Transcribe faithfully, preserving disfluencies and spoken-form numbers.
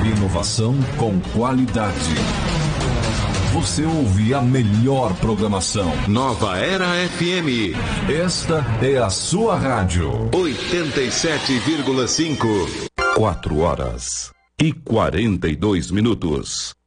inovação com qualidade. Você ouve a melhor programação. Nova Era F M. Esta é a sua rádio. oitenta e sete vírgula cinco. Quatro horas e quarenta e dois minutos.